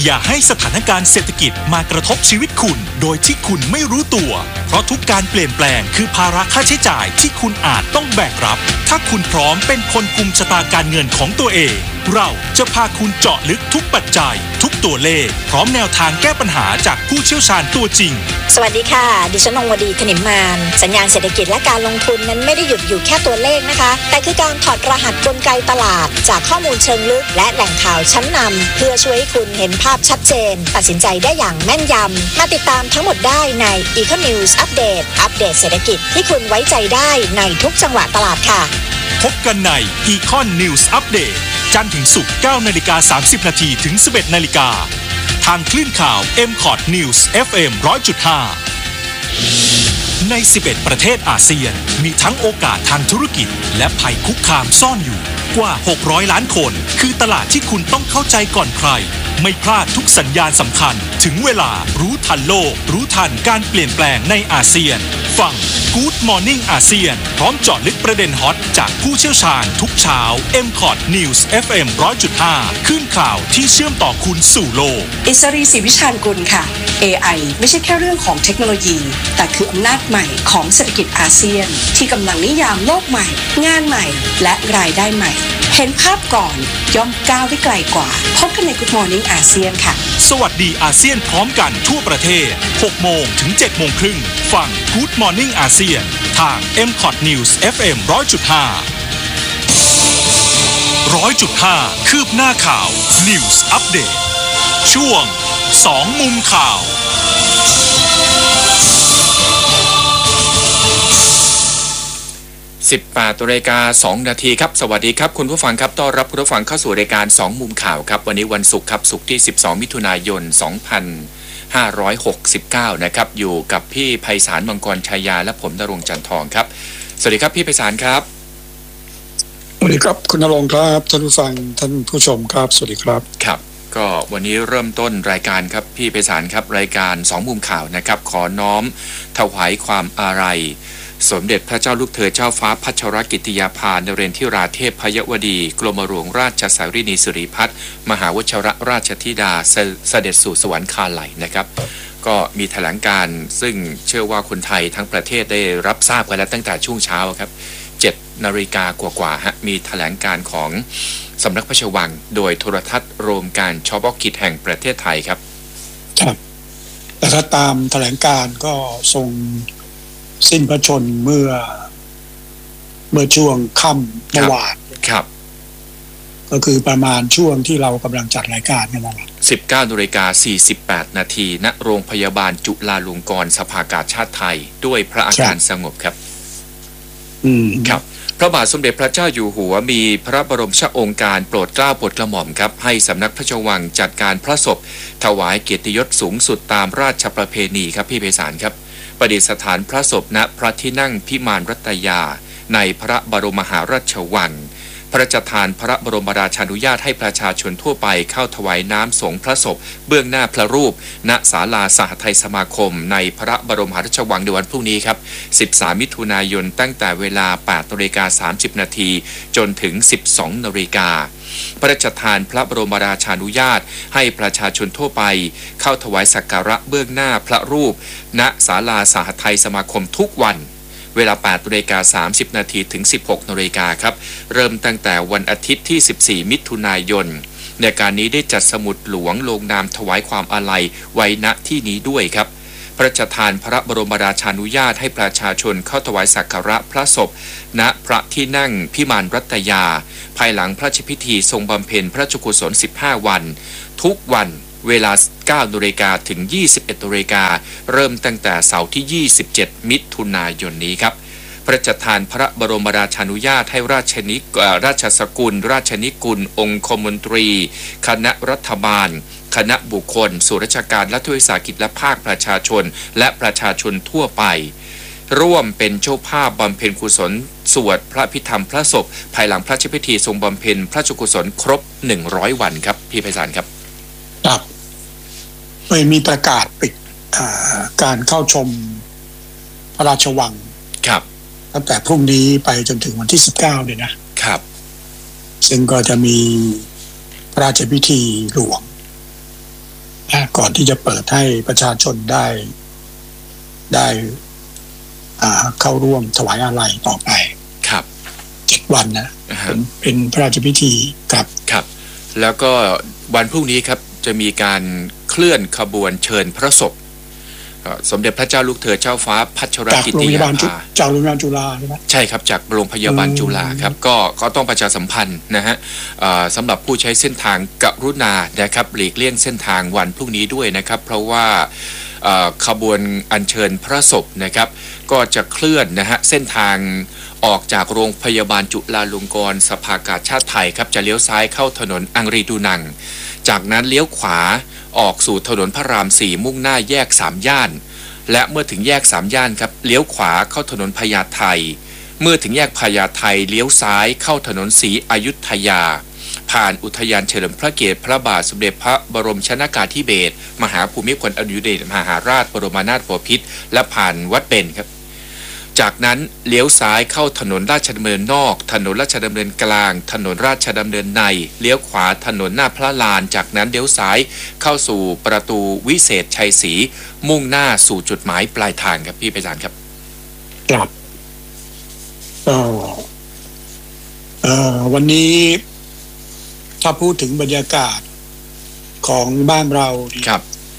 อย่าให้สถานการณ์เศรษฐกิจมากระทบชีวิตคุณโดยที่คุณไม่รู้ตัวเพราะทุกการเปลี่ยนแปลงคือภาระค่าใช้จ่ายที่คุณอาจต้องแบกรับถ้าคุณพร้อมเป็นคนกุมชะตาการเงินของตัวเองเราจะพาคุณเจาะลึกทุกปัจจัยทุกตัวเลขพร้อมแนวทางแก้ปัญหาจากผู้เชี่ยวชาญตัวจริงสวัสดีค่ะดิฉันนงวดีขนิมมานสัญญาณเศรษฐกิจและการลงทุนนั้นไม่ได้หยุดอยู่แค่ตัวเลขนะคะแต่คือการถอดรหัสกลไกตลาดจากข้อมูลเชิงลึกและแหล่งข่าวชั้นนำเพื่อช่วยให้คุณเห็นภาพชัดเจนตัดสินใจได้อย่างแม่นยำมาติดตามทั้งหมดได้ใน Eco News Update อัปเดตเศรษฐกิจที่คุณไว้ใจได้ในทุกจังหวะตลาดค่ะพบกันใน Econ News Update จันทร์ถึงศุกร์ 9:30 นถึง 11:00 นทางคลื่นข่าว MCOT News FM 100.5 ใน 11 ประเทศอาเซียนมีทั้งโอกาสทางธุรกิจและภัยคุกคามซ่อนอยู่กว่า600ล้านคนคือตลาดที่คุณต้องเข้าใจก่อนใครไม่พลาดทุกสัญญาณสำคัญถึงเวลารู้ทันโลกรู้ทันการเปลี่ยนแปลงในอาเซียนฟัง Good Morning อาเซียนพร้อมเจาะลึกประเด็นฮอตจากผู้เชี่ยวชาญทุกเช้า MCOT News FM 100.5 ขึ้นข่าวที่เชื่อมต่อคุณสู่โลกอิสรีศรีวิชาญกุลค่ะ AI ไม่ใช่แค่เรื่องของเทคโนโลยีแต่คืออำนาจใหม่ของเศรษฐกิจอาเซียนที่กำลังนิยามโลกใหม่งานใหม่และรายได้ใหม่เห็นภาพก่อนย่อมก้าวได้ไกลกว่าพบกันใน Good Morning อาเซียนค่ะสวัสดีอาเซียนพร้อมกันทั่วประเทศ 6 โมงถึง 7 โมงครึ่งฟัง Good Morning อาเซียนทาง MCOT News FM 100.5 100.5 คืบหน้าข่าว News Update ช่วง 2 มุมข่าว 18:02 นาทีครับสวัสดีครับคุณผู้ฟังครับต้อนรับคุณผู้ฟังเข้าสู่รายการ2มุมข่าวครับวันนี้วันศุกร์ครับศุกร์ที่12มิถุนายน2569นะครับอยู่กับพี่ไพศาลมังกรชัยยาและผมณรงค์จันทองครับสวัสดีครับพี่ไพศาลครับสวัสดีครับคุณณรงค์ครับท่านผู้ฟังท่านผู้ชมครับสวัสดีครับครับก็วันนี้เริ่มต้นรายการครับพี่ไพศาลครับรายการ2มุมข่าวนะครับขอน้อมถวายความอาลัยสมเด็จพระเจ้าลูกเธอเจ้าฟ้าพัชรกิติยาภานเรนทิราเทพพยวดีกรมหลวงราชสารินีสิริพัฒน์มหาวชิรราชธิดาเสด็จสู่สวรรคาลัยนะครับก็มีแถลงการซึ่งเชื่อว่าคนไทยทั้งประเทศได้รับทราบกันแล้วตั้งแต่ช่วงเช้าครับ 7 นาฬิกากว่าๆฮะมีแถลงการของสำนักพระราชวังโดยโทรทัศน์รวมการเฉพาะกิจแห่งประเทศไทยครับครับแต่ถ้าตามแถลงการก็ทรงสิ้นพระชนเมื่อช่วงค่ำเมื่อวานครับก็คือประมาณช่วงที่เรากำลังจัดรายการกันนั่นแหละ 19:48 นาทีณโรงพยาบาลจุฬาลงกรณ์สภากาชาดไทยด้วยพระอาการสงบครับครับพระบาทสมเด็จพระเจ้าอยู่หัวมีพระบรมราชโองการโปรดเกล้าโปรดกระหม่อมครับให้สำนักพระราชวังจัดการพระศพถวายเกียรติยศสูงสุดตามราชประเพณีครับพี่ไพศาลครับประดิษฐานพระศพณพระที่นั่งพิมานรัตยาในพระบรมมหาราชวังพระราชทานพระบรมราชานุญาตให้ประชาชนทั่วไปเข้าถวายน้ำสงฆ์พระศพเบื้องหน้าพระรูปณศาลาสหทัยสมาคมในพระบรมมหาราชวังในวันพรุ่งนี้ครับ13 มิถุนายนตั้งแต่เวลา 8:30 นาทีจนถึง 12 นาฬิกาพระราชทานพระบรมราชานุญาตให้ประชาชนทั่วไปเข้าถวายสักการะเบื้องหน้าพระรูปณศาลาสหทัยสมาคมทุกวันเวลา 8:30 นาทีถึง 16 นาฬิกาครับเริ่มตั้งแต่วันอาทิตย์ที่ 14 มิถุนายนในการนี้ได้จัดสมุดหลวงลงนามถวายความอาลัยไว้ณที่นี้ด้วยครับพระราชทานพระบรมราชานุญาตให้ประชาชนเข้าถวายสักการะพระศพณพระที่นั่งพิมานรัตยาภายหลังพระราชพิธีทรงบำเพ็ญพระราชกุศล 15 วันทุกวันเวลา 9 นาฬิกาถึง 21 นาฬิกาเริ่มตั้งแต่เสาร์ที่ 27 มิถุนายนนี้ครับพระราชทานพระบรมราชานุญาตให้ราชสกุลราชนิกุลองคมนตรีคณะรัฐบาลคณะบุคคลส่วนราชการรัฐวิสาหกิจและภาคประชาชนและประชาชนทั่วไปร่วมเป็นเจ้าภาพบำเพ็ญกุศลสวดพระพิธรรมพระศพภายหลังพระราชพิธีทรงบำเพ็ญพระราชกุศลครบ100 วันครับพี่ไพศาลครับครับไม่มีประกาศปิดการเข้าชมพระราชวังครับตั้งแต่พรุ่งนี้ไปจนถึงวันที่19เนี่ยนะครับซึ่งก็จะมีพระราชพิธีหลวงก่อนที่จะเปิดให้ประชาชนได้เข้าร่วมถวายอาลัยต่อไปครับ 7 วันนะเป็นพระราชพิธีครับครับแล้วก็วันพรุ่งนี้ครับจะมีการเคลื่อนขบวนเชิญพระศพสมเด็จพระเจ้าลูกเธอเจ้าฟ้าพัชรกิติยาภาจากโรงพยาบาลจุฬาใช่ไหมใช่ครับจากโรงพยาบาลจุฬาครับก็ต้องประชาสัมพันธ์นะฮะสำหรับผู้ใช้เส้นทางกรุณานะครับหลีกเลี่ยงเส้นทางวันพรุ่งนี้ด้วยนะครับเพราะว่าขบวนอัญเชิญพระศพนะครับก็จะเคลื่อนนะฮะเส้นทางออกจากโรงพยาบาลจุฬาลงกรณ์สภากาชาดไทยครับจะเลี้ยวซ้ายเข้าถนนอังรีดูนังจากนั้นเลี้ยวขวาออกสู่ถนนพระราม 4มุ่งหน้าแยก3ย่านและเมื่อถึงแยก3ย่านครับเลี้ยวขวาเข้าถนนพญาไทเมื่อถึงแยกพญาไทเลี้ยวซ้ายเข้าถนนศรีอยุธยาผ่านอุทยานเฉลิมพระเกียรติพระบาทสมเด็จพระบรมชนกาธิเบศรมหาภูมิพลอดุลยเดชมหาราชบรมนาถบพิตรและผ่านวัดเบญครับจากนั้นเลี้ยวซ้ายเข้าถนนราชดำเนินนอกถนนราชดำเนินกลางถนนราชดำเนินในเลี้ยวขวาถนนหน้าพระลานจากนั้นเลี้ยวซ้ายเข้าสู่ประตูวิเศษชัยศรีมุ่งหน้าสู่จุดหมายปลายทางครับพี่ไพศาลครับครับวันนี้ถ้าพูดถึงบรรยากาศของบ้านเราครับ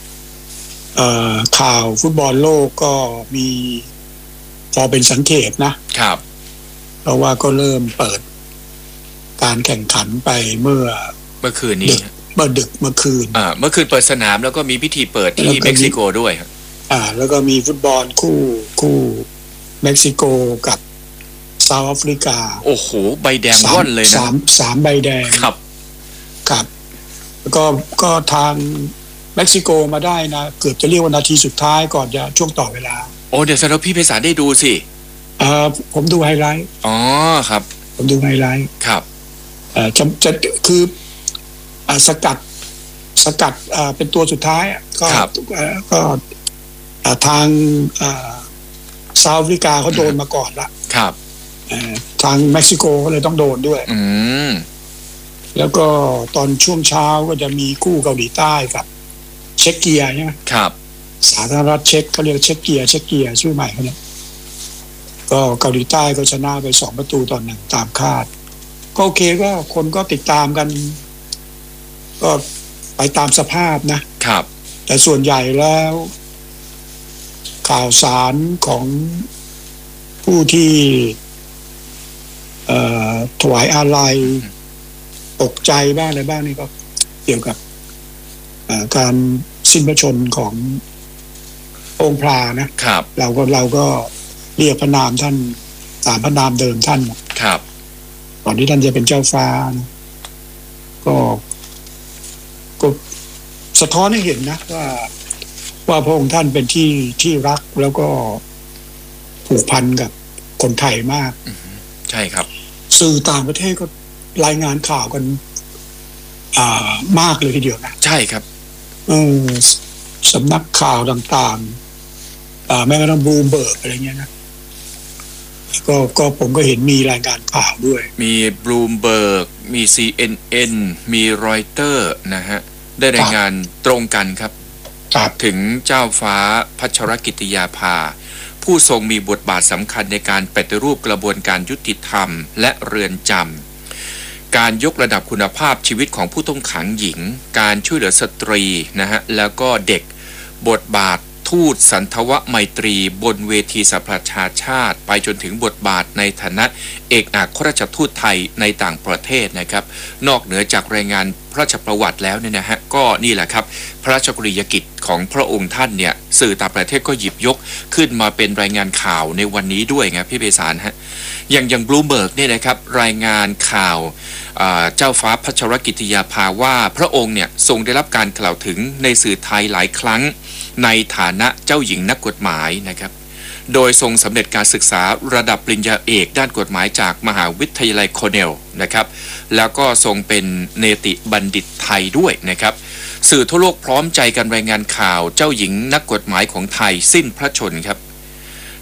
ข่าวฟุตบอลโลกก็มีพอเป็นสังเกตนะครับเพราะว่าก็เริ่มเปิดการแข่งขันไปเมื่อคืนนี้เมื่อคืนเมื่อคืนเปิดสนามแล้วก็มีพิธีเปิดที่เม็กซิโกด้วยครับแล้วก็มีฟุตบอลคู่เม็กซิโกกับเซาท์แอฟริกาโอ้โหใบแดงว่อนเลยนะสามใบแดงครับแล้วก็ทางเม็กซิโกมาได้นะเกือบจะเรียกว่านาทีสุดท้ายก่อนจะช่วงต่อเวลาโอ้เดี๋ยวสำหรับพี่ไพศาลได้ดูสิผมดูไฮไลท์อ๋อครับผมดูไฮไลท์ครับจะคือสกัดเป็นตัวสุดท้ายก็ทางเซาท์แอฟริกาเขาโดนมาก่อนละครับทางเม็กซิโกก็เลยต้องโดนด้วยแล้วก็ตอนช่วงเช้าก็จะมีคู่เกาหลีใต้กับเช็กเกียใช่ไหมครับสาธารณรัฐเช็กเขาเรียกเช็กเกียชื่อใหม่เขาเนี่ยก็เกาหลีใต้ก็ชนะไป2-1ตามคาดก็โอเคก็คนก็ติดตามกันก็ไปตามสภาพนะครับแต่ส่วนใหญ่แล้วข่าวสารของผู้ที่ถวายอาลัยตกใจบ้างอะไรบ้างนี่ก็เกี่ยวกับการสิ้นพระชนขององค์พระนะครับเราก็เรียกพระนามท่านตามพระนามเดิมท่านครับก่อนที่ท่านจะเป็นเจ้าฟ้านะก็สะท้อนให้เห็นนะว่าพระองค์ท่านเป็นที่รักแล้วก็ผูกพันกับคนไทยมากใช่ครับสื่อต่างประเทศก็รายงานข่าวกันมากเลยทีเดียวนะใช่ครับสำนักข่าวต่างๆแม้กระทั่งบลูมเบิร์กอะไรเงี้ยนะก็ผมก็เห็นมีรายงานข่าวด้วยมีบลูมเบิร์กมี CNN มีรอยเตอร์นะฮะได้รายงานตรงกันครับถึงเจ้าฟ้าพัชรกิติยาภาผู้ทรงมีบทบาทสำคัญในการปฏิรูปกระบวนการยุติธรรมและเรือนจำการยกระดับคุณภาพชีวิตของผู้ต้องขังหญิงการช่วยเหลือสตรีนะฮะแล้วก็เด็กบทบาททูตสันทวไมตรีบนเวทีสหประชาชาติไปจนถึงบทบาทในฐานะเอกอัครราชทูตไทยในต่างประเทศนะครับนอกเหนือจากรายงานพระราชประวัติแล้วเนี่ยนะฮะก็นี่แหละครับพระราชกรณียกิจของพระองค์ท่านเนี่ยสื่อต่างประเทศก็หยิบยกขึ้นมาเป็นรายงานข่าวในวันนี้ด้วยไงพี่ไพศาลฮะอย่างบลูมเบิร์กเนี่ยนะครับรายงานข่าวเจ้าฟ้าพัชรกิติยาภาว่าพระองค์เนี่ยทรงได้รับการกล่าวถึงในสื่อไทยหลายครั้งในฐานะเจ้าหญิงนักกฎหมายนะครับโดยทรงสำเร็จการศึกษาระดับปริญญาเอกด้านกฎหมายจากมหาวิทยาลัยโคเนลนะครับแล้วก็ทรงเป็นเนติบัณฑิตไทยด้วยนะครับสื่อทั่วโลกพร้อมใจกันรายงานข่าวเจ้าหญิงนักกฎหมายของไทยสิ้นพระชนครับ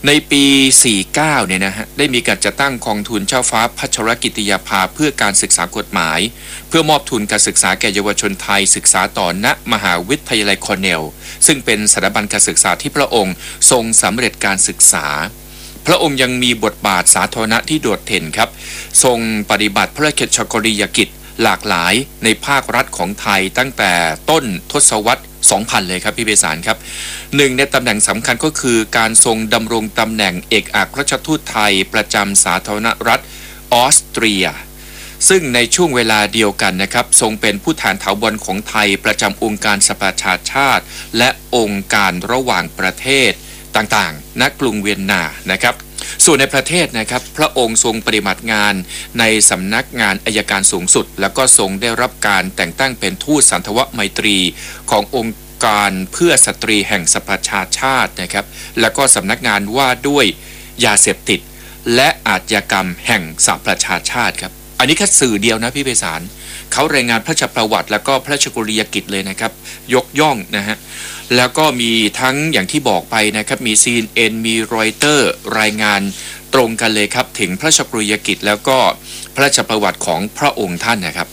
ในปี 49 เนี่ยนะฮะได้มีการจัดตั้งกองทุนเจ้าฟ้าพัชรกิติยาภาเพื่อการศึกษากฎหมายเพื่อมอบทุนการศึกษาแก่เยาวชนไทยศึกษาต่อณมหาวิทยาลัยคอร์เนลซึ่งเป็นสถาบันการศึกษาที่พระองค์ทรงสำเร็จการศึกษาพระองค์ยังมีบทบาทสาธารณะที่โดดเด่นครับทรงปฏิบัติพระราชกรณียกิจหลากหลายในภาครัฐของไทยตั้งแต่ต้นทศวรรษ 2000 เลยครับพี่เบสารครับหนึ่งในตำแหน่งสำคัญก็คือการทรงดำรงตำแหน่งเอกอัครราชทูตไทยประจำสาธารณรัฐออสเตรียซึ่งในช่วงเวลาเดียวกันนะครับทรงเป็นผู้แทนถาวรของไทยประจำองค์การสหประชาชาติและองค์การระหว่างประเทศต่างๆณกรุงเวียนนานะครับส่วนในประเทศนะครับพระองค์ทรงปฏิบัติงานในสำนักงานอัยการสูงสุดแล้วก็ทรงได้รับการแต่งตั้งเป็นทูตสันทวไมตรีขององค์การเพื่อสตรีแห่งสหประชาชาตินะครับแล้วก็สำนักงานว่าด้วยยาเสพติดและอาชญากรรมแห่งสหประชาชาติครับอันนี้แค่สื่อเดียวนะพี่ไพศาลเขารายงานพระราชประวัติแล้วก็พระราชกรณียกิจเลยนะครับยกย่องนะฮะแล้วก็มีทั้งอย่างที่บอกไปนะครับมี CNN มีรอยเตอร์รายงานตรงกันเลยครับถึงพระราชกรณียกิจแล้วก็พระราชประวัติของพระองค์ท่านนะครับ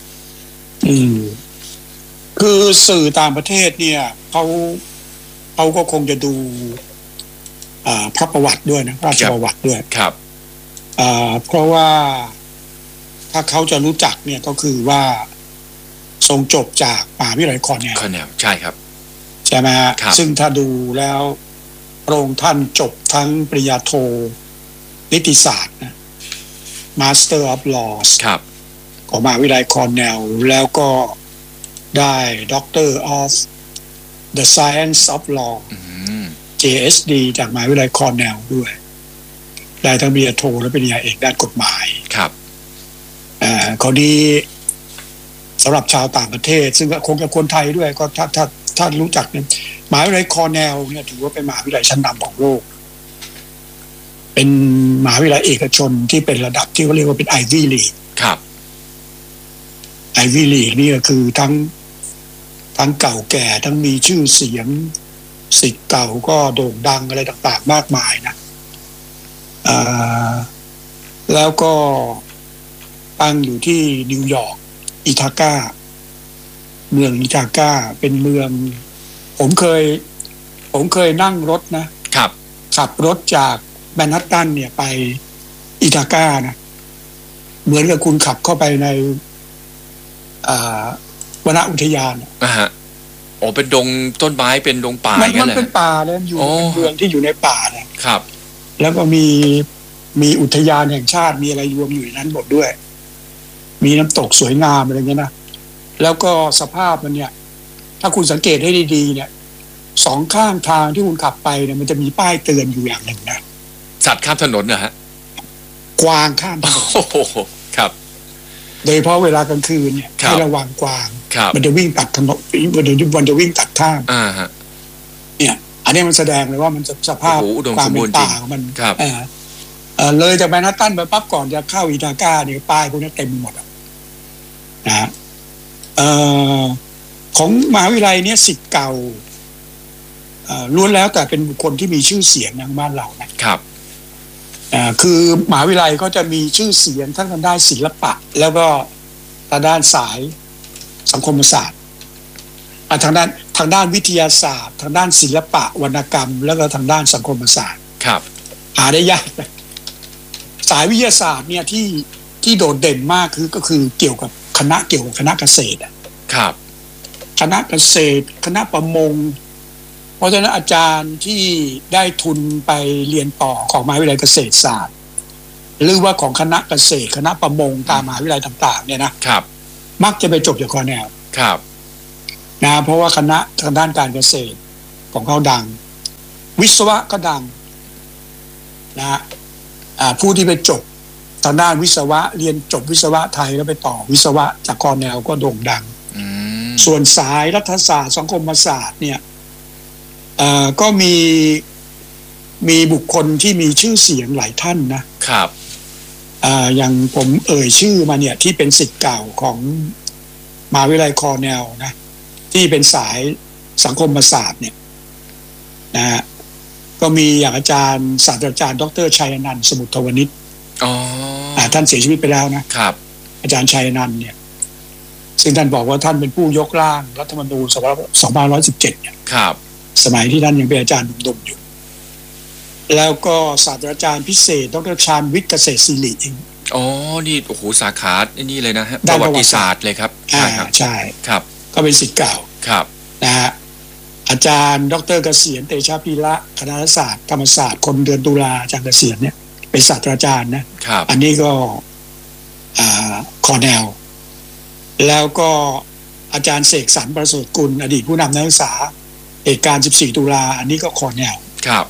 คือสื่อต่างประเทศเนี่ยเขาก็คงจะดูพระประวัติด้วยนะพระราชประวัติด้วยครับเพราะว่าถ้าเขาจะรู้จักเนี่ยก็คือว่าทรงจบจากมหาวิทยาลัยคอร์เนลใช่ครับใช่ไหมฮะซึ่งถ้าดูแล้วพระองค์ท่านจบทั้งปริญญาโทนิติศาสตร์นะ Master of Laws ของมหาวิทยาลัยคอร์เนลแล้วก็ได้ Doctor of the Science of Law JSD จากมหาวิทยาลัยคอร์เนลด้วยได้ทั้งปริญญาโทและปริญญาเอกด้านกฎหมายครับข้อนี้สำหรับชาวต่างประเทศซึ่งคงจะคนไทยด้วยก็ถ้ารู้จักเนี่ยมหาวิทยาลัยคอร์เนลเนี่ยถือว่าเป็นมหาวิทยาลัยชั้นนำของโลกเป็นมหาวิทยาลัยเอกชนที่เป็นระดับที่เขาเรียกว่าเป็น Ivy League ครับ Ivy League นี่ก็คือทั้งเก่าแก่ทั้งมีชื่อเสียงศิษย์เก่าก็โด่งดังอะไรต่างๆมากมายนะแล้วก็ตั้งอยู่ที่นิวยอร์กอิทาก้าเมืองอิทาก้าเป็นเมืองผมเคยนั่งรถนะครับขับรถจากแมนฮัตตันเนี่ยไปอิทาก้านะเหมือนกับคุณขับเข้าไปในวนอุทยานฮะอ๋อเป็นดงต้นไม้เป็นดงป่าอย่างนั้นเลยมันเป็นป่าเลยอยู่เป็นเมืองที่อยู่ในป่านะครับแล้วก็มีอุทยานแห่งชาติมีอะไรรวมอยู่ในนั้นหมดด้วยมีน้ำตกสวยงามอะไรเงี้ยนะแล้วก็สภาพมันเนี่ยถ้าคุณสังเกตให้ดีๆเนี่ยสองข้างทางที่คุณขับไปเนี่ยมันจะมีป้ายเตือนอยู่อย่างหนึ่งนะสัตว์ข้ามถนนนะฮะกวางข้ามถนนโอ้โหครับโดยเฉพาะเวลากลางคืนเนี่ยให้ระวังกวางมันจะวิ่งตัดถนนมันจะวิ่งตัดข้ามเนี่ยอันนี้มันแสดงเลยว่ามันสภาพความเป็นป่ามันเลยจากแมนฮัตตันไปปั๊บก่อนจะเข้าอิทาก้าเนี่ยป้ายพวกนี้เต็มหมดนะของมหาวิทยาลัยเนี่ยศิษย์เก่าล้วนแล้วแต่เป็นบุคคลที่มีชื่อเสียงในบ้านเรานะครับคือมหาวิทยาลัยก็จะมีชื่อเสียงทั้งทางด้านศิลปะแล้วก็ทางด้านสายสังคมศาสตร์ทางด้านวิทยาศาสตร์ทางด้านศิลปะวรรณกรรมแล้วก็ทางด้านสังคมศาสตร์ครับหาได้ยากสายวิทยาศาสตร์เนี่ยที่โดดเด่นมากก็คือเกี่ยวกับคณะเกษตรครับคณะเกษตรคณะประมงเพราะฉะนั้นอาจารย์ที่ได้ทุนไปเรียนต่อของมหาวิทยาลัยเกษตรศาสตร์หรือว่าของคณะเกษตรคณะประมงตามมหาวิทยาลัยต่างๆเนี่ยนะครับมักจะไปจบจากคอร์เนลครับนะเพราะว่าคณะทางด้านการเกษตรของเขาดังวิศวะก็ดังนะผู้ที่ไปจบทางด้านวิศวะเรียนจบวิศวะไทยแล้วไปต่อวิศวะจากคอร์เนลก็โด่งดังส่วนสายรัฐศาสตร์สังคมศาสตร์เนี่ยก็มีบุคคลที่มีชื่อเสียงหลายท่านนะครับอย่างผมชื่อมาเนี่ยที่เป็นศิษย์เก่าของมหาวิทยาลัยคอร์เนลนะที่เป็นสายสังคมศาสตร์เนี่ยนะก็มีอย่างอาจารย์ศาสตราจารย์ดร.ชัยอนันต์สมุทรวณิชท่านเสียชีวิตไปแล้วนะครับอาจารย์ชัยอนันต์เนี่ยซึ่งท่านบอกว่าท่านเป็นผู้ยกร่างรัฐธรรมนูญ2517เนี่ยครับสมัยที่ท่านยังเป็นอาจารย์หนุ่มๆอยู่แล้วก็ศาสตราจารย์พิเศษดร.ชาญวิทย์เกษตรศิริเองนี่โอ้โหสาขานี่เลยนะฮะประวัติศาสตร์เลยครับใช่ครับก็เป็นศิษย์เก่าครับนะฮะอาจารย์ดร.เกษียณเตชะพีระคณะรัฐศาสตร์ธรรมศาสตร์คนเดือนตุลาอาจารย์เกษียณเนี่ยเป็นศาสตราจารย์นะครับอันนี้ก็คอร์เนลแล้วก็อาจารย์เสกสรรประเสริฐกุลอดีตผู้นำนักศึกษาเหตุการณ์14ตุลาอันนี้ก็คอร์เนลครับ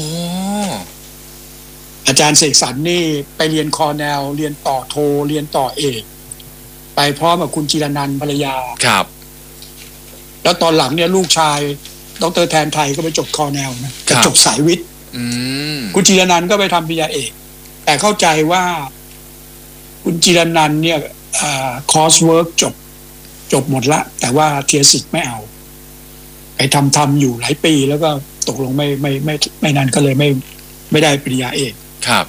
อาจารย์เสกสรรนี่ไปเรียนคอร์เนลเรียนต่อโทเรียนต่อเอกไปพร้อมกับคุณจิรนันท์ภรรยาครับแล้วตอนหลังเนี่ยลูกชายดร.แทนไทยก็ไปจบคอร์เนลนะจบสายวิทย์คุณจิรนันท์ก็ไปทำปริญญาเอกแต่เข้าใจว่าคุณจิรนันท์เนี่ยคอร์สเวิร์กจบหมดละแต่ว่าเทียสิกไม่เอาไปทำอยู่หลายปีแล้วก็ตกลงไม่นานก็เลยไม่ได้ปริญญาเอกครับ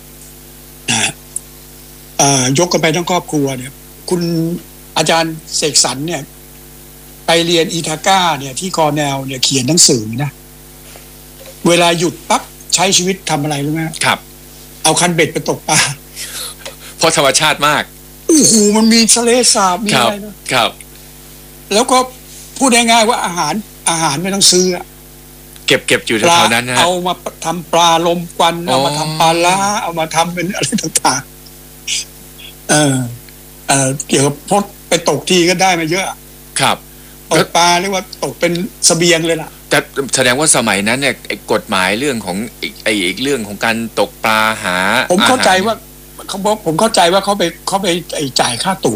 ยกกันไปทั้งครอบครัวเนี่ยคุณอาจารย์เสกสรรเนี่ยไปเรียนอีทาก้าเนี่ยที่คอร์เนลเนี่ยเขียนหนังสือนะเวลาหยุดปั๊บใช้ชีวิตทำอะไรรู้ไหมครับเอาคันเบ็ดไปตกปลาเพราะธรรมชาติมากโอ้โหมันมีทะเลสาบมีอะไรนะครับแล้วก็พูดง่ายๆว่าอาหารไม่ต้องซื้อเก็บอยู่แถวๆนั้นนะเอามาทำปลาลมควันเอามาทำปลาล้าเอามาทำเป็นอะไรต่างๆเกี่ยวกับพดไปตกทีก็ได้มาเยอะครับตกปลาเรียกว่าตกเป็นเสบียงเลยล่ะแต่แสดงว่าสมัยนั้นเนี่ยกฎหมายเรื่องของอีกเรื่องของการตกปลาหาผมเข้าใจว่าเขาบอกผมเข้าใจว่าเขาไปจ่ายค่าตั๋ว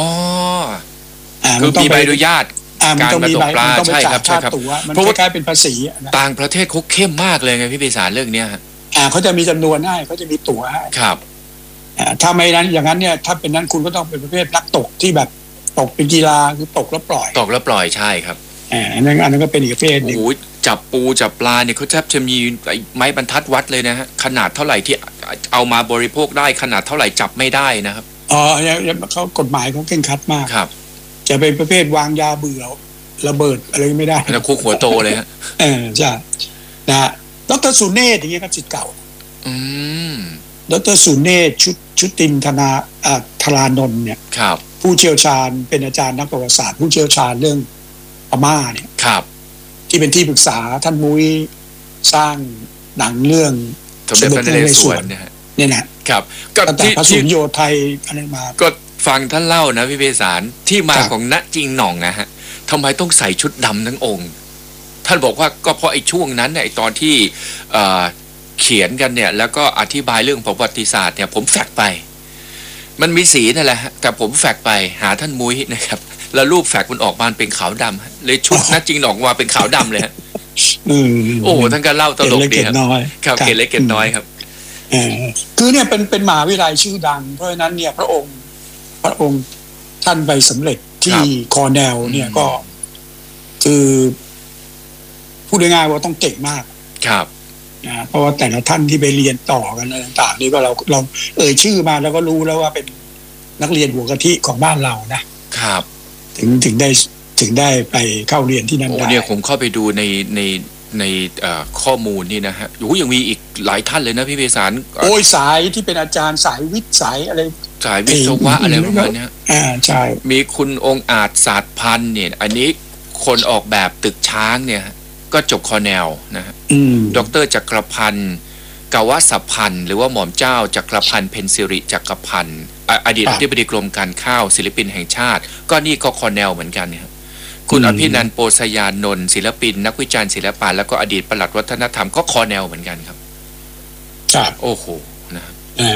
คือมีใบอนุญาตการมาตกปลาใช่ครับเพราะว่าคล้ายเป็นภาษีต่างประเทศเขาเข้มมากเลยไงพี่ไพศาลเรื่องเนี้ยเขาจะมีจำนวนให้เขาจะมีตั๋วให้ครับถ้าไม่นั้นอย่างนั้นเนี่ยถ้าเป็นนั้นคุณก็ต้องเป็นประเภทนักตกที่แบบตกเป็นกีฬาคือตกแล้วปล่อยใช่ครับอันนั้นก็เป็นอีกประเภทนึงโอ้โหจับปูจับปลาเนี่ยเขาแทบจะมีไม้บรรทัดวัดเลยนะฮะขนาดเท่าไหร่ที่เอามาบริโภคได้ขนาดเท่าไหร่จับไม่ได้นะครับเขากฎหมายเขาเคร่งครัดมากครับจะเป็นประเภทวางยาเบื่อระเบิดอะไรไม่ได้แล้วคุกหัวโตเลยฮะใช่นะฮะดร.สุเนศอย่างเงี้ยก็ศิษย์เก่าดร.สุเนศชุตินธารานนท์เนี่ยครับผู้เชี่ยวชาญเป็นอาจารย์นักประวัติศาสตร์ผู้เชี่ยวชาญเรื่องพม่าเนี่ยครับที่เป็นที่ปรึกษาท่านมุ้ยสร้างหนังเรื่องสมเด็จพระนเรศวรเนี่ยนะครับก็ที่พระสุริโยไทยอะไรมาก็ฟังท่านเล่านะพี่ไพศาลที่มาของณจริงหน่องนะฮะทำไมต้องใส่ชุดดำทั้งองค์ท่านบอกว่าก็เพราะไอ้ช่วงนั้นเนี่ยตอนที่เขียนกันเนี่ยแล้วก็อธิบายเรื่องประวัติศาสตร์เนี่ยผมแฟกไปมันมีสีนั่นแหละฮะแต่ผมแฟกไปหาท่านมุ้ยนะครับแล้วรูปแฟกมันออกมาเป็นขาวดำเลยชุดณจริงหน่องมาเป็นขาวดำเลยฮะโอ้ท่านก็เล่าตลกดีครับเกล็ดเล็กเกล็ดน้อยครับคือเนี่ยเป็นมหาวิทยาลัยชื่อดังเพราะฉะนั้นเนี่ยพระองค์ท่านไปสำเร็จที่คอร์เนลเนี่ยก็คือพูดง่ายๆว่าต้องเก่งมากครับนะเพราะว่าแต่ละท่านที่ไปเรียนต่อกันอะไรต่างๆนี่ก็เราชื่อมาแล้วก็รู้แล้วว่าเป็นนักเรียนหัวกะทิของบ้านเรานะครับถึงได้ไปเข้าเรียนที่นั่นได้เนี่ยผมเข้าไปดูในข้อมูลนี่นะฮะโอ้ยังมีอีกหลายท่านเลยนะพี่ไพศาลโอ้ยสายที่เป็นอาจารย์สายวิทย์สายอะไรสายวิศวะอะไรประมาณนี้ใช่มีคุณองค์อาจศาสตร์พันธ์เนี่ยอันนี้คนออกแบบตึกช้างเนี่ยก็จบคอร์เนลนะฮะดร.จักรพันธ์กวสพันธ์หรือว่าหม่อมเจ้าจักรพันธ์เพ็ญสิริจักรพันธ์อดีตอธิบดีกรมการข้าวศิลปินแห่งชาติก็นี่ก็คอร์เนลเหมือนกันเนี่ยคุณอภินันท์โปสยานนท์ศิลปินนักวิจารณ์ศิลปะแล้วก็อดีตปลัดวัฒนธรรมก็คอร์เนลเหมือนกันครับโอ้โหนะครับ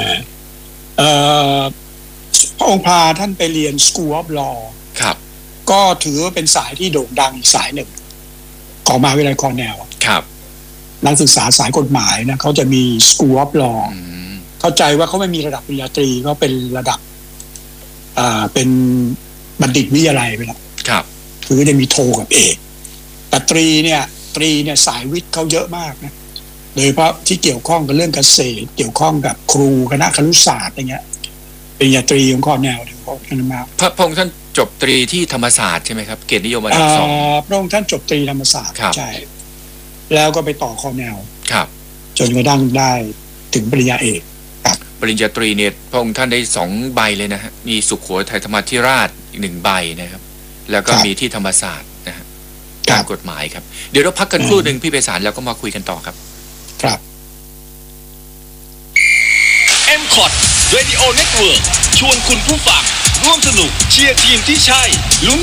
พระองค์พาท่านไปเรียน School of Law ครับก็ถือว่าเป็นสายที่โด่งดังอีกสายหนึ่งของมหาวิทยาลัยคอร์เนลครับนักศึกษาสายกฎหมายนะเขาจะมี School of Law เข้าใจว่าเขาไม่มีระดับปริญญาตรีเขาเป็นระดับเป็นบัณฑิตวิทยาลัยไปแล้วครับคือจะมีโทกับเอกแต่ตรีเนี่ยสายวิทย์เขาเยอะมากนะโดยเฉพาะที่เกี่ยวข้องกับเรื่องเกษตรเกี่ยวข้องกับครูคณะครุศาสตร์อย่างเงี้ยปริญญาตรีของคอร์เนลเนี่ยพวกนั้นมาพระองค์ท่านจบตรีที่ธรรมศาสตร์ใช่ไหมครับเกียรตินิยมอันดับ 2 พระองค์ท่านจบตรีธรรมศาสตร์ใช่แล้วก็ไปต่อคอร์เนลครับจนกระทั่งได้ถึงปริญญาเอกปริญญาตรีเนี่ยพระองค์ท่านได้2 ใบเลยนะฮะมีสุโขทัยธรรมาธิราชอีก1 ใบนะครับแล้วก็มีที่ธรรมศาสตร์นะฮะการกฎหมายครับเดี๋ยวเราพักกันครู่หนึ่งพี่ไพศาลแล้วก็มาคุยกันต่อครับครับ M-Cot Radio Network ชวนคุณผู้ฟังร่วมสนุกเชียร์ทีมที่ใช่ลุ้น